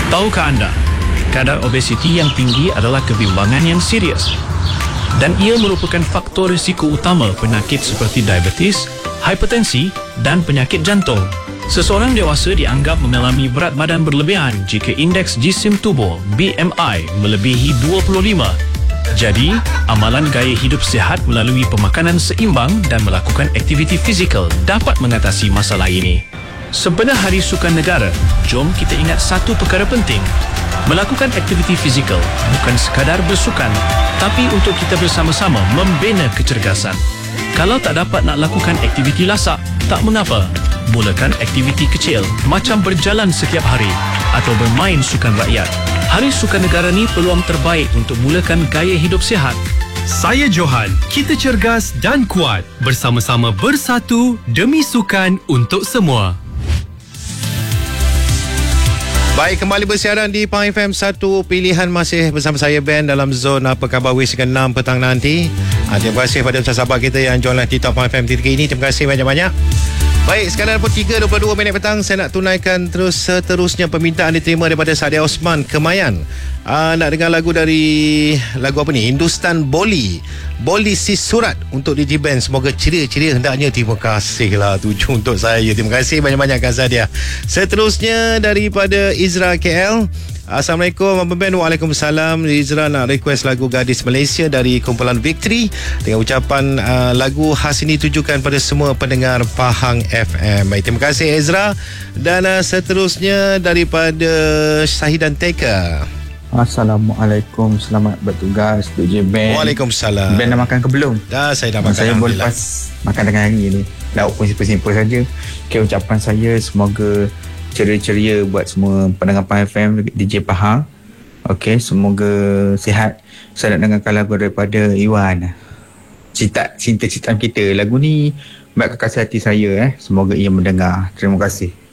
Tahukah anda, kadar obesiti yang tinggi adalah kebimbangan yang serius dan ia merupakan faktor risiko utama penyakit seperti diabetes, hipertensi dan penyakit jantung. Seseorang dewasa dianggap mengalami berat badan berlebihan jika indeks jisim tubuh BMI melebihi 25. Jadi, amalan gaya hidup sihat melalui pemakanan seimbang dan melakukan aktiviti fizikal dapat mengatasi masalah ini. Sebenar Hari Sukan Negara, jom kita ingat satu perkara penting. Melakukan aktiviti fizikal bukan sekadar bersukan, tapi untuk kita bersama-sama membina kecergasan. Kalau tak dapat nak lakukan aktiviti lasak, tak mengapa. Mulakan aktiviti kecil macam berjalan setiap hari atau bermain sukan rakyat. Hari Sukan Negara ni peluang terbaik untuk mulakan gaya hidup sihat. Saya Johan, kita cergas dan kuat. Bersama-sama bersatu demi sukan untuk semua. Baik, kembali bersiaran di Pahang FM 1 Pilihan, masih bersama saya Ben dalam zon Apa Khabar Wish ke 6 petang nanti. Terima kasih pada sahabat kita yang join di Top Pahang FM ketika ini. Terima kasih banyak-banyak. Baik, sekarang pukul 3.22 minit petang, saya nak tunaikan seterusnya permintaan diterima daripada Sadia Osman Kemayan. Nak dengar lagu apa ni? Hindustan Boli Si Surat untuk DJ Ben. Semoga ceria-ceria hendaknya. Terima kasih lah tuju untuk saya. Terima kasih banyak-banyak Kak Sadia. Seterusnya daripada Izra KL. Assalamualaikum Abang Ben. Waalaikumsalam. Izra nak request lagu Gadis Malaysia dari kumpulan Victory dengan ucapan lagu khas ini tujukan pada semua pendengar Pahang FM. Baik, terima kasih Ezra. Dan seterusnya daripada Syahidan Teka. Assalamualaikum, selamat bertugas DJ Ben. Waalaikumsalam. Ben dah makan ke belum? Dah, saya dah makan. Saya baru lepas makan dengan hari ni. Lauk pun simple-simple saja. Okay, ucapan saya semoga ceria-ceria buat semua pendengar Pahang FM, DJ Pahang. Okey, semoga sihat. Saya nak dengarkan lagu daripada Iwan. Cinta-cintaan kita. Lagu ni buat kekasih hati saya. Semoga ia mendengar. Terima kasih.